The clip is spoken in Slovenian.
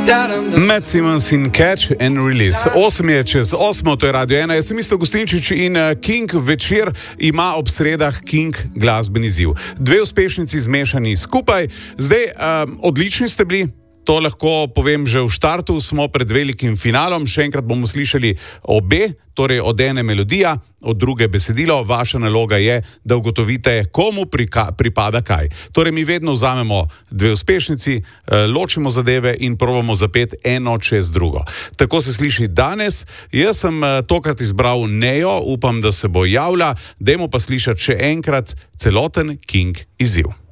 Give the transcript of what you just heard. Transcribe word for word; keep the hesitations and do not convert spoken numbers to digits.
Matt Simmons in Catch and Release. Osem je čez osmo, to je Radio ena. Jaz sem Isto Gostinčič in King večer ima ob sredah King glasbeni izziv. Dve uspešnici zmešani skupaj. Zdaj, um, odlični ste bili. To lahko povem že v štartu, smo pred velikim finalom, še enkrat bomo slišali obe, torej od ene melodija, od druge besedilo. Vaša naloga je, da ugotovite, komu prika, pripada kaj. Torej mi vedno vzamemo dve uspešnici, ločimo zadeve in probamo zapeti eno čez drugo. Tako se sliši danes. Jaz sem tokrat izbral Nejo, upam, da se bo javila. Dajmo pa slišati še enkrat celoten King izziv.